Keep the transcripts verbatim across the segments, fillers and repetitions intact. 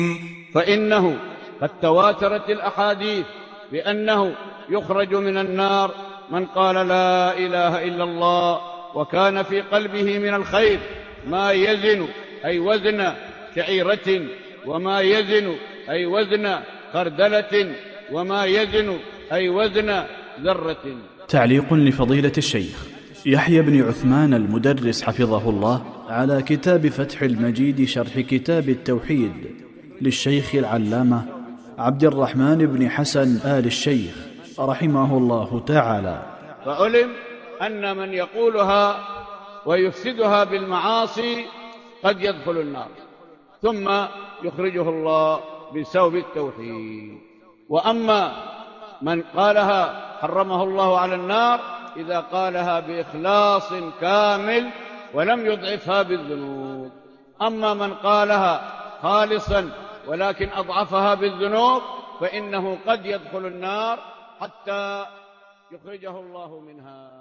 فإنه قد تواترت الأحاديث بأنه يخرج من النار من قال لا إله إلا الله وكان في قلبه من الخير ما يزن أي وزن شعيرة، وما يزن أي وزن خردلة، وما يزن أي وزن ذرة. تعليق لفضيلة الشيخ يحيى بن عثمان المدرس حفظه الله على كتاب فتح المجيد شرح كتاب التوحيد للشيخ العلامة عبد الرحمن بن حسن آل الشيخ رحمه الله تعالى. فعلم أن من يقولها ويفسدها بالمعاصي قد يدخل النار ثم يخرجه الله بسبب التوحيد. وأما من قالها حرمه الله على النار إذا قالها بإخلاص كامل ولم يضعفها بالذنوب. أما من قالها خالصا ولكن أضعفها بالذنوب فإنه قد يدخل النار حتى يخرجه الله منها.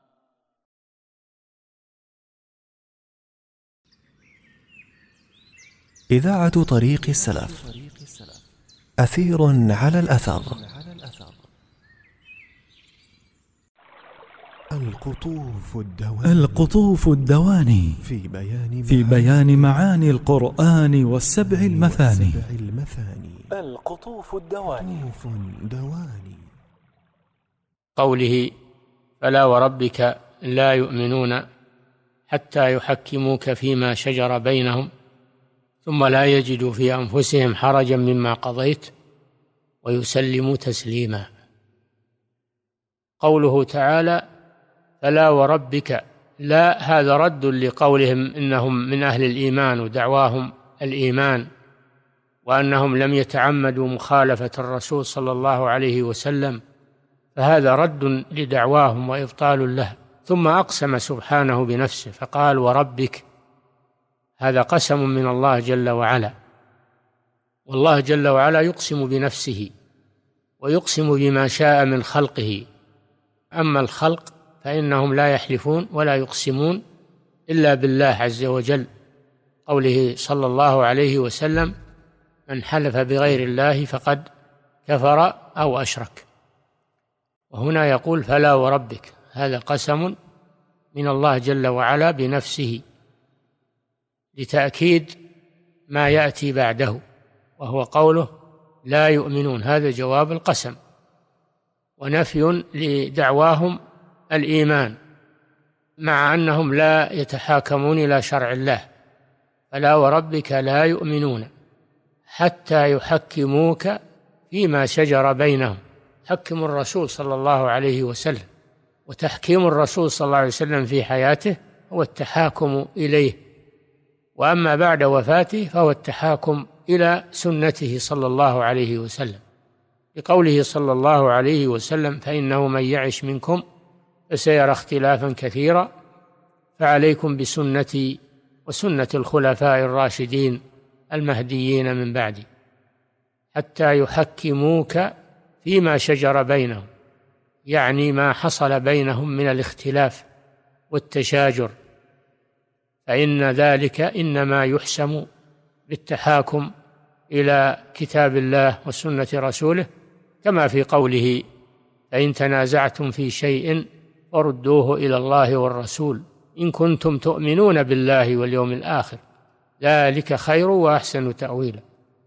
إذاعة طريق السلف، أثير على الأثر. القطوف الدواني, القطوف الدواني في بيان, في بيان معاني القرآن والسبع المثاني. القطوف الدواني. قوله فلا وربك لا يؤمنون حتى يحكموك فيما شجر بينهم ثم لا يجدوا في أنفسهم حرجا مما قضيت ويسلموا تسليما. قوله تعالى فلا وربك لا، هذا رد لقولهم إنهم من أهل الإيمان ودعواهم الإيمان وأنهم لم يتعمدوا مخالفة الرسول صلى الله عليه وسلم، فهذا رد لدعواهم وإبطال له. ثم أقسم سبحانه بنفسه فقال وربك، هذا قسم من الله جل وعلا، والله جل وعلا يقسم بنفسه ويقسم بما شاء من خلقه. أما الخلق فإنهم لا يحلفون ولا يقسمون إلا بالله عز وجل. قوله صلى الله عليه وسلم من حلف بغير الله فقد كفر أو أشرك. وهنا يقول فلا وربك، هذا قسم من الله جل وعلا بنفسه لتأكيد ما يأتي بعده، وهو قوله لا يؤمنون، هذا جواب القسم ونفي لدعواهم الإيمان مع أنهم لا يتحاكمون إلى شرع الله. فلا وربك لا يؤمنون حتى يحكموك فيما شجر بينهم. حكم الرسول صلى الله عليه وسلم، وتحكيم الرسول صلى الله عليه وسلم في حياته هو التحاكم إليه، وأما بعد وفاته فهو التحاكم إلى سنته صلى الله عليه وسلم، بقوله صلى الله عليه وسلم فإنه من يعش منكم فسيرى اختلافا كثيرا فعليكم بسنتي وسنة الخلفاء الراشدين المهديين من بعدي حتى يحكموك فيما شجر بينهم، يعني ما حصل بينهم من الاختلاف والتشاجر، فإن ذلك إنما يحسم بالتحاكم إلى كتاب الله وسنة رسوله، كما في قوله فإن تنازعتم في شيء فردوه إلى الله والرسول إن كنتم تؤمنون بالله واليوم الآخر ذلك خير وأحسن تأويلا.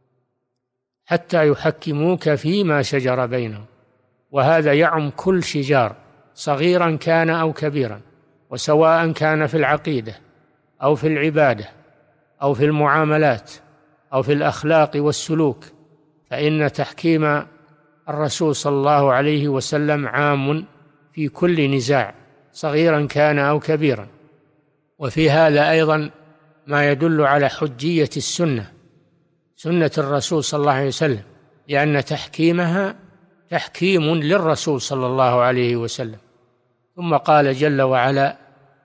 حتى يحكموك فيما شجر بينهم، وهذا يعم كل شجار صغيرا كان أو كبيرا، وسواء كان في العقيدة أو في العبادة أو في المعاملات أو في الأخلاق والسلوك، فإن تحكيم الرسول صلى الله عليه وسلم عام في كل نزاع صغيرا كان أو كبيرا. وفي هذا أيضا ما يدل على حجية السنة، سنة الرسول صلى الله عليه وسلم، لأن تحكيمها تحكيم للرسول صلى الله عليه وسلم. ثم قال جل وعلا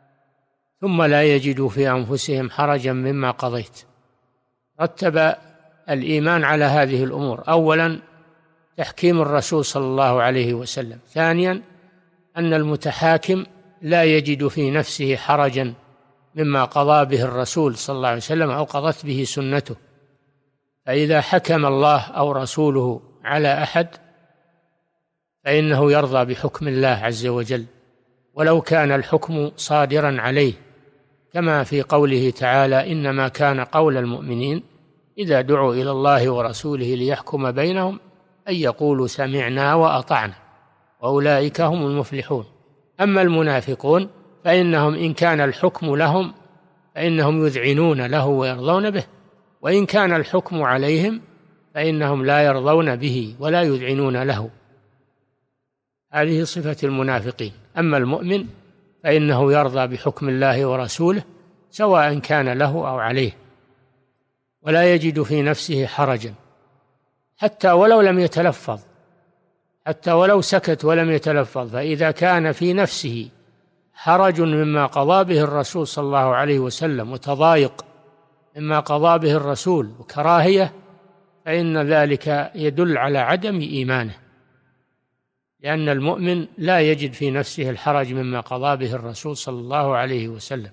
ثم لا يجدوا في أنفسهم حرجا مما قضيت. رتب الإيمان على هذه الأمور: أولا تحكيم الرسول صلى الله عليه وسلم، ثانيا أن المتحاكم لا يجد في نفسه حرجا مما قضى به الرسول صلى الله عليه وسلم أو قضت به سنته، فإذا حكم الله أو رسوله على أحد فإنه يرضى بحكم الله عز وجل ولو كان الحكم صادرا عليه، كما في قوله تعالى: إنما كان قول المؤمنين إذا دعوا إلى الله ورسوله ليحكم بينهم أن يقولوا سمعنا وأطعنا وأولئك هم المفلحون. أما المنافقون فإنهم إن كان الحكم لهم فإنهم يذعنون له ويرضون به، وإن كان الحكم عليهم فإنهم لا يرضون به ولا يذعنون له. هذه صفة المنافقين. أما المؤمن فإنه يرضى بحكم الله ورسوله سواء كان له أو عليه، ولا يجد في نفسه حرجا حتى ولو لم يتلفظ، حتى ولو سكت ولم يتلفظ، فإذا كان في نفسه حرج مما قضى به الرسول صلى الله عليه وسلم وتضايق مما قضى به الرسول وكراهية، فإن ذلك يدل على عدم إيمانه، لأن المؤمن لا يجد في نفسه الحرج مما قضى به الرسول صلى الله عليه وسلم.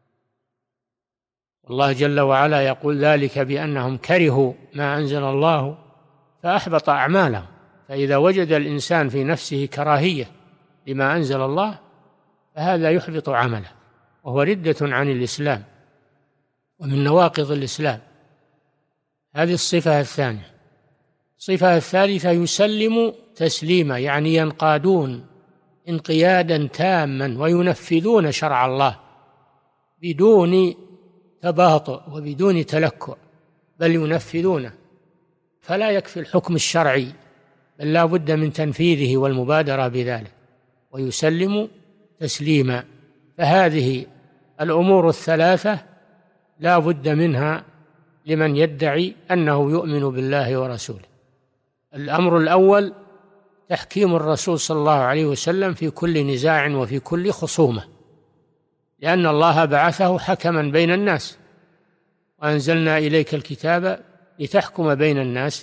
الله جل وعلا يقول: ذلك بأنهم كرهوا ما أنزل الله فأحبط أعمالهم. فإذا وجد الإنسان في نفسه كراهية لما أنزل الله فهذا يحبط عمله، وهو ردة عن الإسلام ومن نواقض الإسلام. هذه الصفة الثانية. الصفة الثالثة: يسلم تسليما، يعني ينقادون انقيادا تاما وينفذون شرع الله بدون تباطؤ وبدون تلكؤ، بل ينفذونه، فلا يكفي الحكم الشرعي بل لا بد من تنفيذه والمبادرة بذلك، ويسلم تسليما. فهذه الأمور الثلاثة لا بد منها لمن يدعي أنه يؤمن بالله ورسوله. الأمر الأول: تحكيم الرسول صلى الله عليه وسلم في كل نزاع وفي كل خصومة، لأن الله بعثه حكما بين الناس، وأنزلنا إليك الكتاب لتحكم بين الناس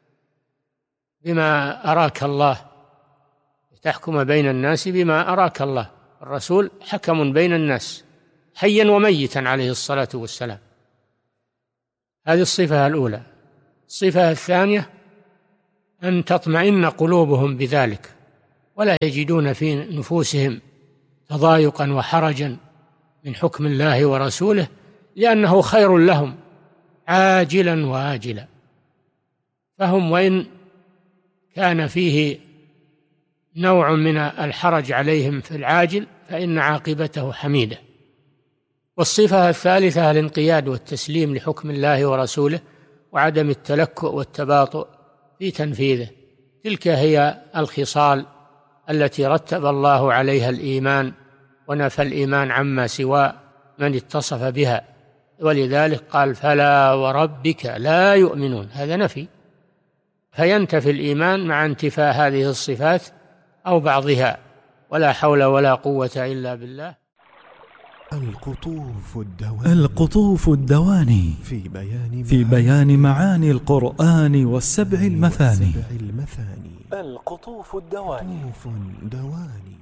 بما أراك الله، لتحكم بين الناس بما أراك الله. الرسول حكم بين الناس حيا وميتا عليه الصلاة والسلام. هذه الصفة الأولى. الصفة الثانية: أن تطمئن قلوبهم بذلك ولا يجدون في نفوسهم تضايقا وحرجا من حكم الله ورسوله، لأنه خير لهم عاجلا وآجلا. فهم وإن كان فيه نوع من الحرج عليهم في العاجل فإن عاقبته حميدة. والصفة الثالثة: الانقياد والتسليم لحكم الله ورسوله وعدم التلكؤ والتباطؤ في تنفيذه. تلك هي الخصال التي رتب الله عليها الإيمان ونفى الإيمان عما سوى من اتصف بها، ولذلك قال: فلا وربك لا يؤمنون. هذا نفي، فينتفي الإيمان مع انتفاء هذه الصفات أو بعضها، ولا حول ولا قوة إلا بالله. القطوف الدواني, القطوف الدواني في بيان, في بيان معاني القرآن والسبع المثاني. القطوف الدواني. دواني.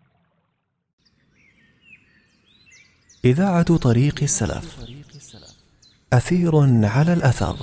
إذاعة طريق السلف، أثير على الأثر.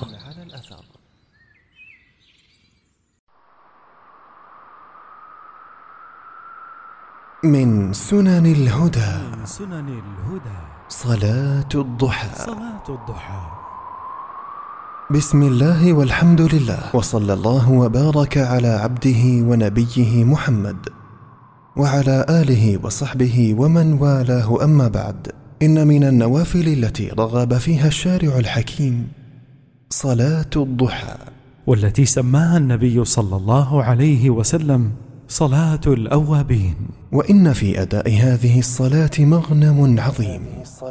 من سنن الهدى سنن الهدى صلاة الضحى. صلاة الضحى. بسم الله والحمد لله، وصلى الله وبارك على عبده ونبيه محمد وعلى آله وصحبه ومن والاه، أما بعد. إن من النوافل التي رغب فيها الشارع الحكيم صلاة الضحى، والتي سماها النبي صلى الله عليه وسلم صلاة الأوابين. وإن في أداء هذه الصلاة مغنم عظيم.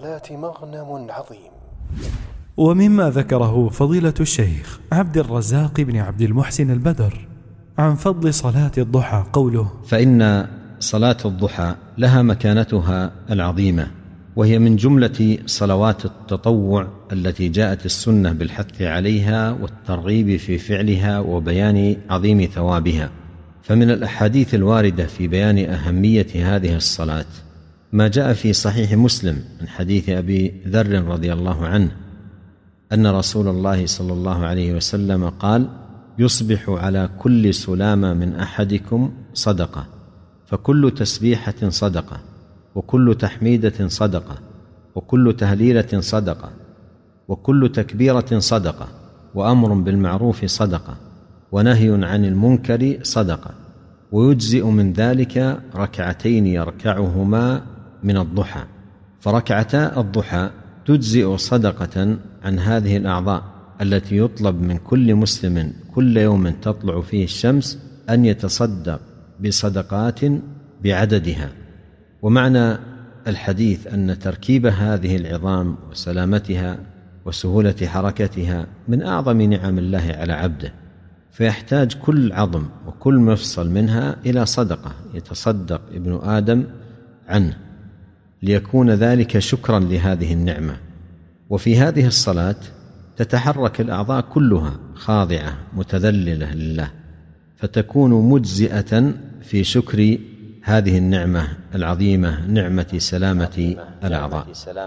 ومما ذكره فضيلة الشيخ عبد الرزاق بن عبد المحسن البدر عن فضل صلاة الضحى قوله: فإن صلاة الضحى لها مكانتها العظيمة، وهي من جملة صلوات التطوع التي جاءت السنة بالحث عليها والترغيب في فعلها وبيان عظيم ثوابها. فمن الأحاديث الواردة في بيان أهمية هذه الصلاة ما جاء في صحيح مسلم من حديث أبي ذر رضي الله عنه أن رسول الله صلى الله عليه وسلم قال: يصبح على كل سلامة من أحدكم صدقة، فكل تسبيحة صدقة، وكل تحميدة صدقة، وكل تهليلة صدقة، وكل تكبيرة صدقة، وأمر بالمعروف صدقة، ونهي عن المنكر صدقة، ويجزئ من ذلك ركعتين يركعهما من الضحى، فركعتا الضحى تجزئ صدقة عن هذه الأعضاء التي يطلب من كل مسلم كل يوم تطلع فيه الشمس أن يتصدق بصدقات بعددها. ومعنى الحديث أن تركيب هذه العظام وسلامتها وسهولة حركتها من أعظم نعم الله على عبده، فيحتاج كل عظم وكل مفصل منها إلى صدقة يتصدق ابن آدم عنه، ليكون ذلك شكرا لهذه النعمة. وفي هذه الصلاة تتحرك الأعضاء كلها خاضعة متذللة لله، فتكون مجزئة في شكر هذه النعمة العظيمة، نعمة سلامة الأعضاء.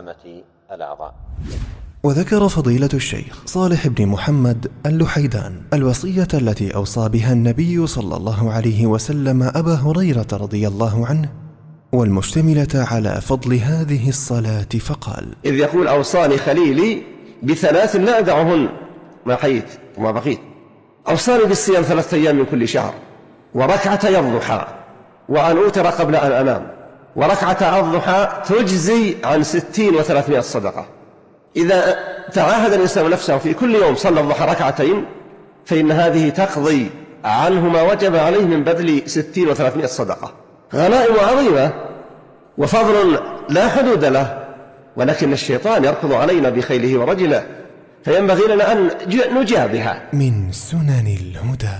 وذكر فضيلة الشيخ صالح بن محمد اللحيدان الوصية التي أوصى بها النبي صلى الله عليه وسلم أبا هريرة رضي الله عنه، والمشتملة على فضل هذه الصلاة، فقال: إذ يقول: أوصاني خليلي بثلاث لا أدعهن ما حييت وما بقيت. أوصاني بالصيام ثلاثة أيام من كل شهر، وركعتي الضحى، وأن أوتر قبل أن أنام، وركعة الضحى تجزي عن ستين وثلاثمائة صدقة. إذا تعاهد الإنسان نفسه في كل يوم صلى الضحى ركعتين، فإن هذه تقضي عنه ما وجب عليه من بذل ستين وثلاثمائة صدقة. غنائم عظيمة وفضل لا حدود له، ولكن الشيطان يركض علينا بخيله ورجله، فينبغي لنا أن نجابها. من سنن الهدى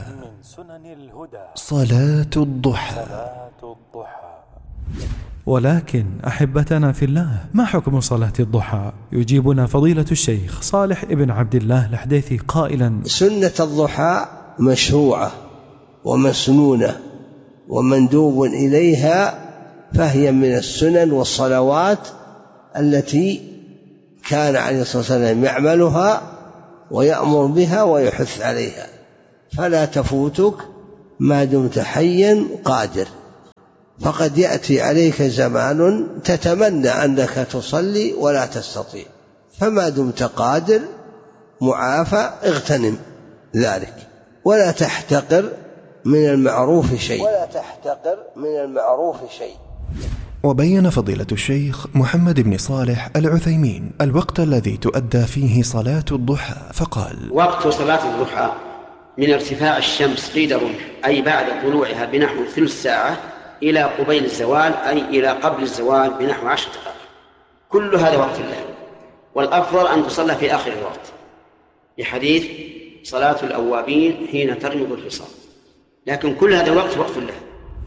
صلاة الضحى. ولكن أحبتنا في الله، ما حكم صلاة الضحى؟ يجيبنا فضيلة الشيخ صالح ابن عبد الله الحديثي قائلا: سنة الضحى مشروعة ومسنونة ومندوب إليها، فهي من السنن والصلوات التي كان عليه الصلاة والسلام يعملها ويأمر بها ويحث عليها، فلا تفوتك ما دمت حيا قادر، فقد يأتي عليك زمان تتمنى أنك تصلي ولا تستطيع، فما دمت قادر معافى اغتنم ذلك، ولا تحتقر من المعروف شيء ولا تحتقر من المعروف شيء. وبين فضيلة الشيخ محمد بن صالح العثيمين الوقت الذي تؤدى فيه صلاة الضحى، فقال: وقت صلاة الضحى من ارتفاع الشمس قيد الرمح، أي بعد طلوعها بنحو ثلث ساعة، إلى قبيل الزوال، أي إلى قبل الزوال بنحو عشر دقائق، كل هذا وقت الله. والأفضل أن تصلى في آخر الوقت، لحديث صلاة الأوابين حين ترمض الفصال، لكن كل هذا الوقت وقت الله.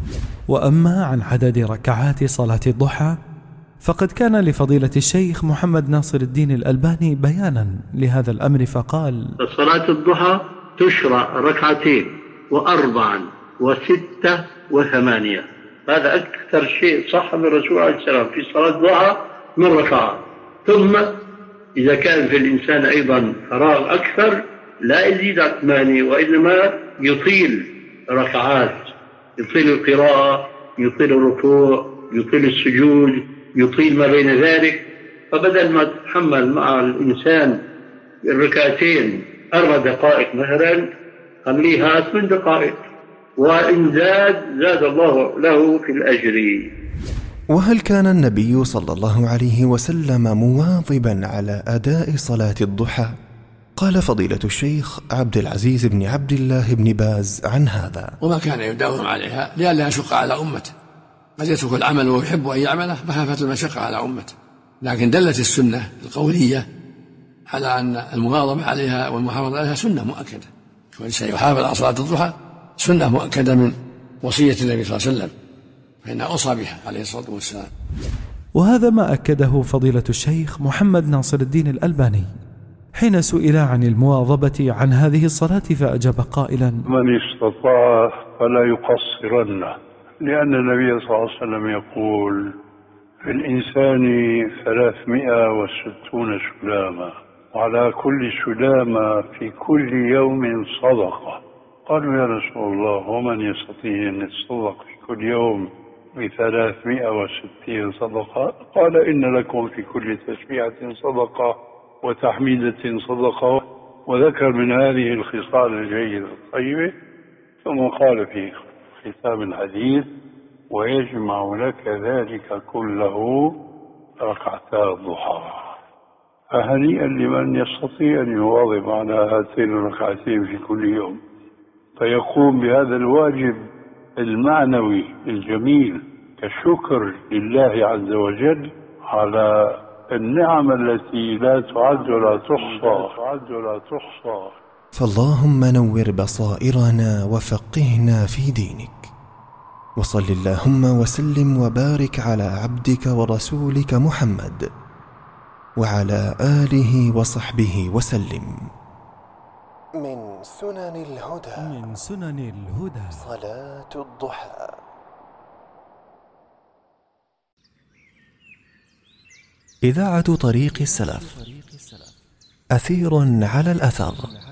وأما عن عدد ركعات صلاة الضحى، فقد كان لفضيلة الشيخ محمد ناصر الدين الألباني بيانا لهذا الأمر، فقال: صلاة الضحى تشرع ركعتين وأربعا وستة وثمانية، هذا أكثر شيء صح من الرسول عليه السلام في صلاة الضحى من ركعات. ثم إذا كان في الإنسان أيضا فراغ أكثر لا يزيد عن ثمانية، وإنما يطيل ركعات، يطيل القراءة، يطيل الركوع، يطيل السجود، يطيل ما بين ذلك. فبدل ما تتحمل مع الإنسان الركعتين أربع دقائق مثلا، خليها ثمان دقائق، وإن زاد زاد الله له في الأجر. وهل كان النبي صلى الله عليه وسلم مواظبا على أداء صلاة الضحى؟ قال فضيلة الشيخ عبد العزيز بن عبد الله بن باز عن هذا: وما كان يداوم عليها لئلا يشق على أمته، قد يترك العمل ويحب أن يعمله مخافة المشقة على أمته، لكن دلت السنة القولية على أن المواظبة عليها والمحافظة عليها سنة مؤكدة، والإنسان يحافظ على صلاة الضحى سنة مؤكدة من وصية النبي صلى الله عليه وسلم، فإنها أوصى بها عليه الصلاة والسلام. وهذا ما أكده فضيلة الشيخ محمد ناصر الدين الألباني حين سئل عن المواظبة عن هذه الصلاة، فأجاب قائلا: من استطاع فلا يقصرن، لأن النبي صلى الله عليه وسلم يقول: في الإنسان ثلاثمائة وستون سلامة، وعلى كل سلامة في كل يوم صدقة. قالوا يا رسول الله ومن يستطيع أن يتصدق في كل يوم بثلاثمائة وستين صدقة؟ قال إن لكم في كل تسبيحة صدقة وتحميدة صدقة، وذكر من هذه الخصال الجيدة الطيبة، ثم قال في ختام الحديث ويجمع لك ذلك كله ركعتا الضحى. فهنيئا لمن يستطيع أن يواظب على هاتين الركعتين في كل يوم، فيقوم بهذا الواجب المعنوي الجميل كشكر لله عز وجل على النعم التي لا تعد ولا تحصى. فاللهم نور بصائرنا وفقهنا في دينك، وصل اللهم وسلم وبارك على عبدك ورسولك محمد وعلى آله وصحبه وسلم. من سنن الهدى من سنن الهدى صلاة الضحى. إذاعة طريق السلف، أثير على الأثر.